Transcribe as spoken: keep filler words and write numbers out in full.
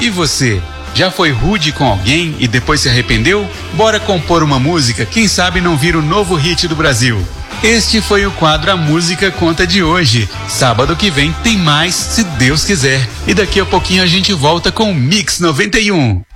E você? Já foi rude com alguém e depois se arrependeu? Bora compor uma música, quem sabe não vira o novo hit do Brasil. Este foi o quadro A Música Conta de hoje. Sábado que vem tem mais, se Deus quiser. E daqui a pouquinho a gente volta com o Mix noventa e um.